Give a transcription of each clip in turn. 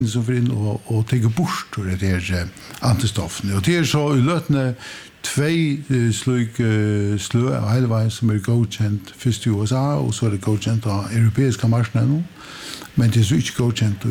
som får inn og tenker bort det her antistoffene. Og det så i løtene 2 slø av hele veien som godkjent først i USA, og så det godkjent av europeiske markene nå. Men det så ikke godkjent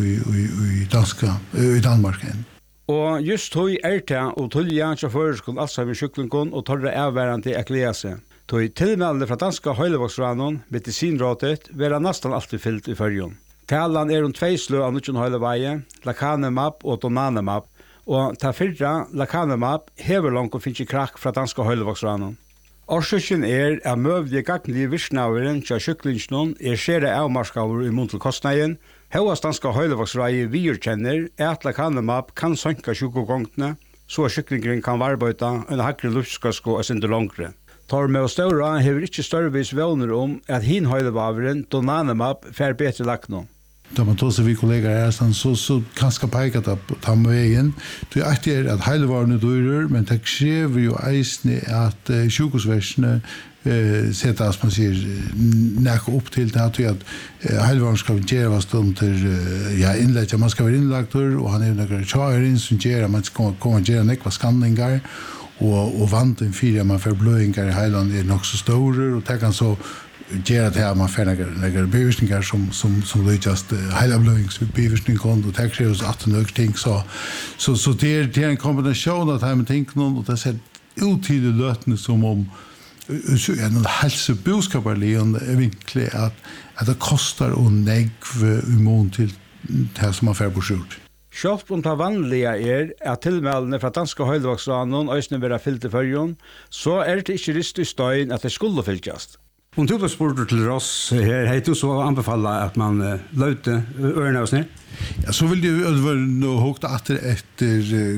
i Danmark enn. Og just tog det og tulja til føreskål altså med sjuklingen og torre avværende ekklea seg. Tog tilmeldende fra danska høylevoksranen, medisinrådet, være nesten alltid fyllt i førjon. Talan om 2 slø av nødgjøn høyleveie, Lecanemab og Donanemab, og ta fyrra Lecanemab hever langt og finnes krakk fra danska høylevoksranen. Årsøkken at møvlige gagnlige virknaveren til sjuklingen skjere avmarskaver i muntel kostnaden. Høyast danska høylevoksreie virkjenner at Lecanemab kan sanka sjukogongtene, så sjuklingen kan varbeida en hakre luftskasko og sinde langre. Torme og Støra hever ikke størrevis vevner at hin høylevaveren Donanemab fer betre lakno. Da man tar seg vi kolleger her, så kanskje peker det på ta med veien. Det er at heilevarene dører, men det krever jo eisne at sjukehusversene setter, som man sier, nække opp til det, at heilevaren skal gjøre hva stund til innlegg. Man skal være innlagt, og han noen kjøring som gjør at man skal komme og gjøre nekva skanninger, og vanten for at man får bløyinger i heiland nok så store, og det kan så gjøre det at man får noen bevisninger som lykkes heilabløyings bevisninger, og det kreves 18 øk ting, så det er en kombinasjon av de tingene, og det ser utidig løtende som om en helsebudskaperlig vinklig at det koster å negve imot til det som man får bortsett. Sjálft det vanlige at tilmeldene fra danska høylevoksranen og øyne være fyllt i førjon, så det ikke rist i støyen at det skulle fylltjast. Om du var spurt til oss her, hei du så anbefale at man løyte ørene og sned? Ja, så vil det være høyt etter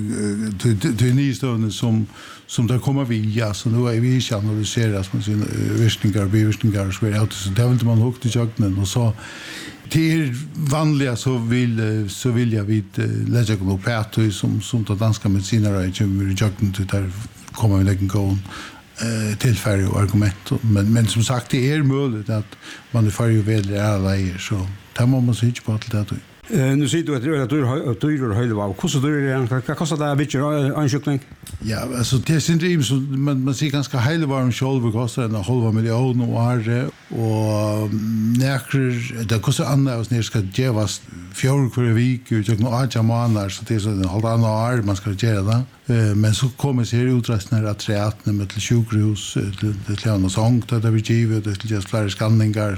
nye støvende som det kommer via, så nå vi ikke analyserer virkninger og bivirkninger og så det vil man høyt i kjøkkenen, og så till vanliga så vill jag vid lägga på prato som det danska medicinare kommer i jagten till där kommer vi lägga gå tillfälliga argument men som sagt det är möjligt att man får ju väl alla så tar man sig inte på allt det. Nu sier du at du er høylevav. Hvordan er det? Hva kostar det bitter ansjukning? Ja, altså det er syndrom, så man sier ganske høylevav selv koster en 500 000 år, og nekrer, det koster annet hvis skal gjøres 4 hver vik, ut og 8 måneder, så det er sånn 1,5 år man skal gjøre det. Men så kommer seg utrestene av treatene med til sjukhus, til å sång, til det blir givet, til å gjøre flere skanninger,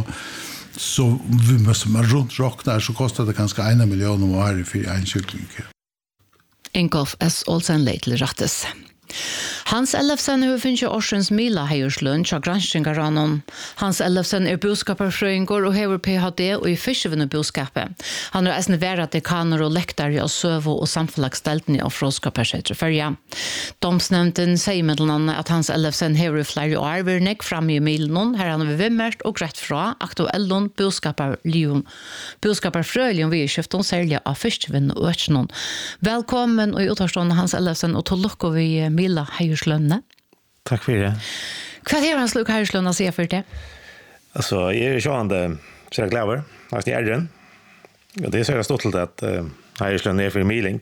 så vi måste man runt rocknar så kostar det kanske 1 miljon om året för en kyckling. Ingolf S. Olsen Leitel Rattes. Hans Ellefsen har finnet årsens mila heierslønn av granskingaranen. Hans Ellefsen boskaperfrøyngår og hever PhD og i fiskevende boskapet. Han eisne vært dekaner og lektar av søvo og samfunnsdeltene av fråskapersetre førja. Domsnevnten sier meddelene at Hans Ellefsen hever flere år vil nekk fram i milen, her han har vimmert og greit fra aktuellon boskaperfrøylion vi i skiften, særlig av fiskevende og økjennom. Velkommen og i utavstående Hans Ellefsen, og til lukker vi mila heierslønne. Takk for det. Hva er hans lukk heierslønne å si for det? Altså, jeg sjående ser klaver, altså i den. Og det er så stått til at heierslønne for miling.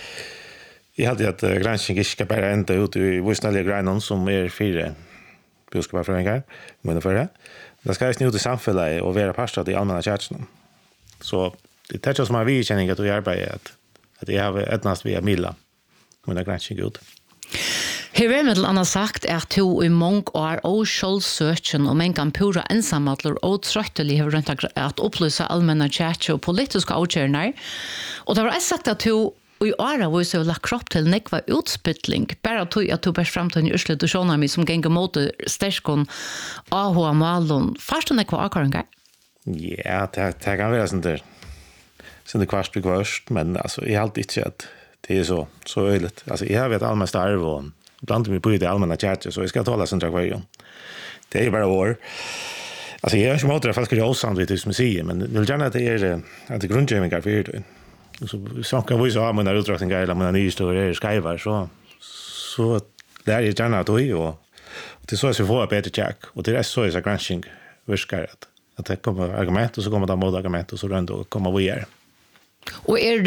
Jeg hadde at granskning ikke skal bare enda ut i vissnallige greiene som 4 boskaperfrøyngar, men for det. Det skal ut i samfunnet og være parstad i allmänna kjærtsen. Så det er som vi kjenner at vi arbeider at jeg har etnast via mila med granskning ut. Her er med annet sagt at to i mange år og skjoldsøkjen og mengan pura ensamhatler og trøttelig har rundt at opplyse allmänna kjærtsen og politiske avgjørende. Og det var også sagt at to i året var så lagt kropp til nekva utspytling, bare at du bærs frem til en urslut og sjåna mi som ganger mot sterskon AHA Malon. Først du nekva akkurat? Ja, det kan være sånn der. Sånn det kvart blir kvart, men altså, jeg har alltid ikke at det er så øyligt. Altså, jeg har vært allmest arv og blant mig på det allmänna kjærtje, så jeg skal tåle sånn trakvarjon. Det er jo bare år. Altså, jeg har ikke måte at folk skal gjøre osandvitt, som jeg sier, men jeg vil gjerne at det er grunngjøvingar for det. Så kan vi så ha mine utdragningar eller mine nye historier skriver, så lærer jeg gjerne at det og det er så jeg får et bedre tjekk, og det er så jeg granskning virker at det kommer argument, og så kommer det mot argument, og så rønt og kommer vi her. Och